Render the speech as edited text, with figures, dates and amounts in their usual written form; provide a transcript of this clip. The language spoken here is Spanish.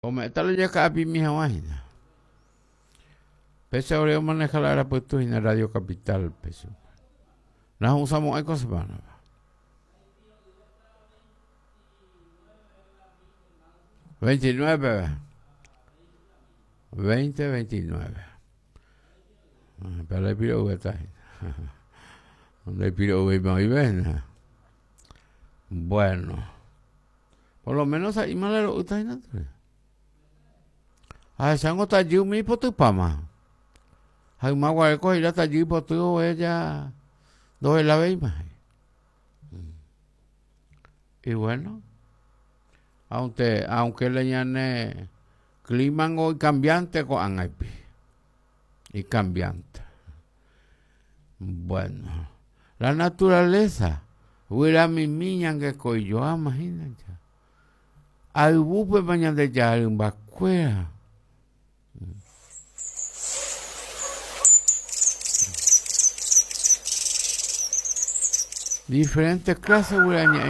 Coméntalo ya capi mi página. Pese ahora manejar la aeropuerto en Radio Capital, pese. Nos usamos hay cosas para. 29. 2029. Pero le pido que está. Le pido que me ven. Bueno. Por lo menos ahí me lo está en otro. Ah, sango está yo mi por tu pama. Hay más guareco y la está allí por tu ella. Dos la veis más. Y bueno. Aunque le llame clima hoy cambiante con anaipi y cambiante. Bueno, la naturaleza, hubiera mi niña que coy yo, imagínate. Hay bupe mañana de ya en vacuera. Diferentes clases hubiera